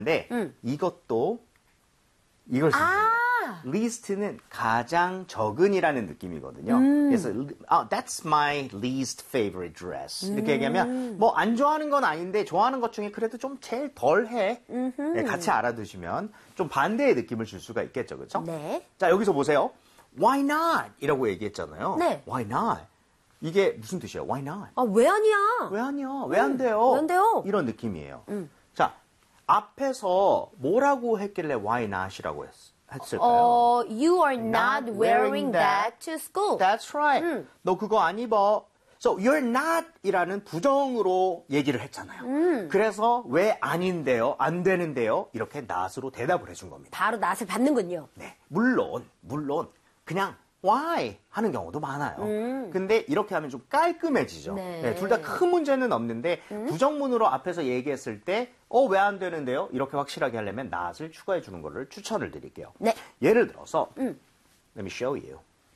근데 이것도 이걸 쓰는 거예요. least는 가장 적은이라는 느낌이거든요. 그래서 that's my least favorite dress. 이렇게 얘기하면 뭐 안 좋아하는 건 아닌데 좋아하는 것 중에 그래도 좀 제일 덜해. 네, 같이 알아두시면 좀 반대의 느낌을 줄 수가 있겠죠, 그렇죠? 네. 자, 여기서 보세요. Why not? 이라고 얘기했잖아요. 네. Why not? 이게 무슨 뜻이에요? Why not? 아, 왜 아니야? 왜 아니야? 왜 안 돼요? 왜 안 돼요? 이런 느낌이에요. 자, 앞에서 뭐라고 했길래 why not이라고 했을까요? You are not wearing that to school. That's right. 너 그거 안 입어. So you're not 이라는 부정으로 얘기를 했잖아요. 그래서 왜 아닌데요? 안 되는데요? 이렇게 not으로 대답을 해준 겁니다. 바로 낫을 받는군요. 네. 물론 그냥 why 하는 경우도 많아요. 근데 이렇게 하면 좀 깔끔해지죠. 네. 네, 둘 다 큰 문제는 없는데 부정문으로 앞에서 얘기했을 때 왜 안 되는데요? 이렇게 확실하게 하려면 not을 추가해 주는 거를 추천을 드릴게요. 네. 예를 들어서 Let me show you.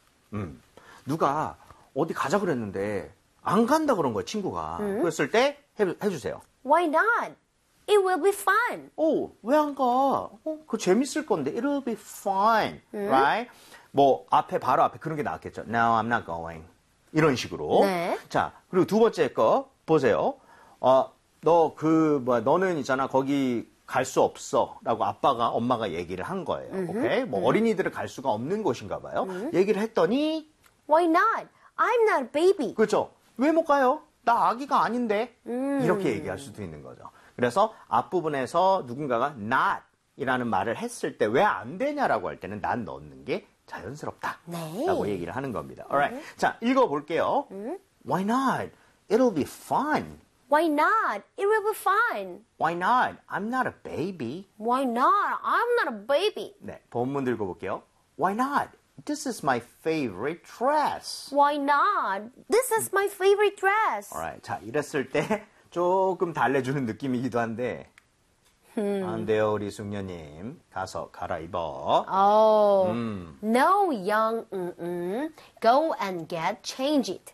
누가 어디 가자 그랬는데 안 간다 그런 거예요, 친구가. 그랬을 때 해주세요. Why not? It will be fun. 왜 안 가? 그거 재밌을 건데. It'll be fun. Right? 뭐 바로 앞에 그런 게 나왔겠죠. No, I'm not going. 이런 식으로. 네. 자, 그리고 두 번째 거 보세요. 너는 있잖아. 거기 갈 수 없어. 라고 엄마가 얘기를 한 거예요. 오케이? 뭐 어린이들은 갈 수가 없는 곳인가 봐요. 얘기를 했더니 Why not? I'm not a baby. 그렇죠. 왜 못 가요? 나 아기가 아닌데. 이렇게 얘기할 수도 있는 거죠. 그래서 앞부분에서 누군가가 not 이라는 말을 했을 때 왜 안 되냐라고 할 때는 not 넣는 게 자연스럽다. 네. 라고 얘기를 하는 겁니다. Alright. 자, 읽어볼게요. Why not? It'll be fun. Why not? It will be fun. Why not? I'm not a baby. Why not? I'm not a baby. 네, 본문 읽어볼게요. Why not? This is my favorite dress. Why not? This is my favorite dress. Alright. 자, 이랬을 때 조금 달래주는 느낌이기도 한데 안 돼요, 우리 숙녀님. 가서 갈아입어. No, young, go and get changed.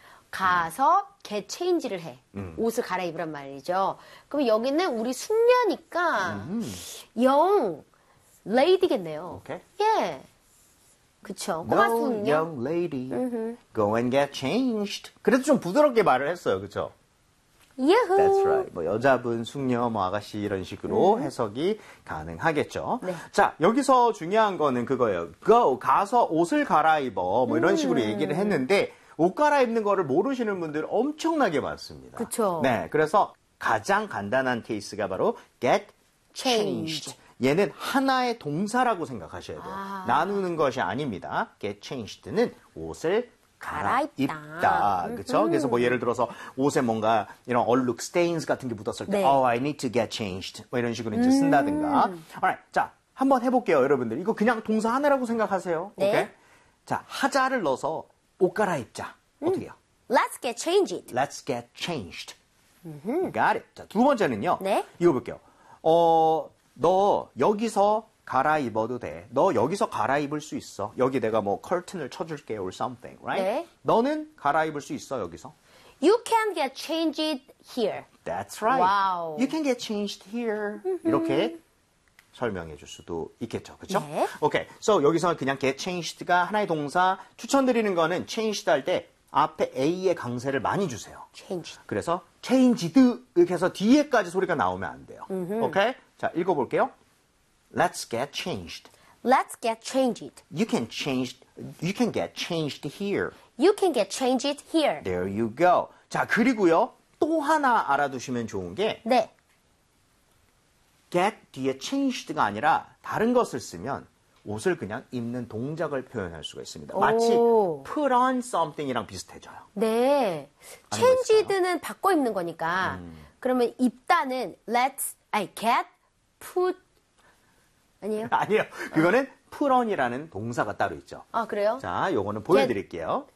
가서 get change를 해. 옷을 갈아입으란 말이죠. 그럼 여기는 우리 숙녀니까 young lady겠네요. 오케이. 예. 그쵸. 꼬마 No, 숙녀. young lady, go and get changed. 그래도 좀 부드럽게 말을 했어요, 그렇죠? 예후. That's right. 뭐 여자분, 숙녀, 뭐 아가씨 이런 식으로 해석이 가능하겠죠. 네. 자, 여기서 중요한 거는 그거예요. Go, 가서 옷을 갈아입어. 뭐 이런 식으로 얘기를 했는데 옷 갈아입는 거를 모르시는 분들 엄청나게 많습니다. 그쵸. 네, 그래서 가장 간단한 케이스가 바로 get changed. 얘는 하나의 동사라고 생각하셔야 돼요. 나누는 것이 아닙니다. get changed는 옷을 갈아입다. 그렇죠? 그래서 뭐 예를 들어서 옷에 뭔가 이런 얼룩 stains 같은 게 묻었을 때 네. I need to get changed. 뭐 이런 식으로 이제 쓴다든가. Alright. 자, 한번 해볼게요, 여러분들. 이거 그냥 동사 하나라고 생각하세요. 네. 오케이? 자, 하자를 넣어서 옷 갈아입자. 어떻게 해요? Let's get changed. Let's get changed. Got it. 자, 두 번째는요. 네. 이거 볼게요. 너 여기서 갈아입어도 돼. 너 여기서 갈아입을 수 있어. 여기 내가 뭐 커튼을 쳐줄게 or something, right? 네. 너는 갈아입을 수 있어, 여기서. You can get changed here. That's right. 와우. You can get changed here. 이렇게 설명해 줄 수도 있겠죠. 그렇죠? 네. 오케이. So 여기서 그냥 get changed가 하나의 동사 추천드리는 거는 changed 할 때 앞에 A의 강세를 많이 주세요. changed. 그래서 changed 이렇게 해서 뒤에까지 소리가 나오면 안 돼요. 오케이? 자, 읽어볼게요. Let's get changed. Let's get changed. You can get changed here. You can get changed here. There you go. 자, 그리고요. 또 하나 알아두시면 좋은 게 네. get 뒤에 changed가 아니라 다른 것을 쓰면 옷을 그냥 입는 동작을 표현할 수가 있습니다. 마치 put on something이랑 비슷해져요. 네. changed는 바꿔 입는 거니까. 그러면 입다는 get, put 아니에요? 아니요. 그거는 put on이라는 동사가 따로 있죠. 아, 그래요? 자, 요거는 보여드릴게요.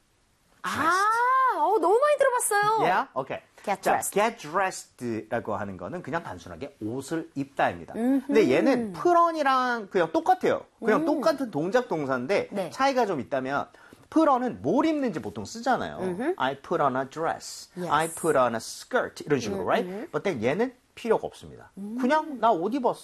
너무 많이 들어봤어요. Yeah? Okay. Get 자, dressed. get dressed라고 하는 거는 그냥 단순하게 옷을 입다입니다. 근데 얘는 put on이랑 그냥 똑같아요. 그냥 똑같은 동작 동사인데 네. 차이가 좀 있다면 put on은 뭘 입는지 보통 쓰잖아요. I put on a dress. Yes. I put on a skirt. 이런 식으로, right? But then 얘는 필요가 없습니다. 그냥 나 옷 입었어.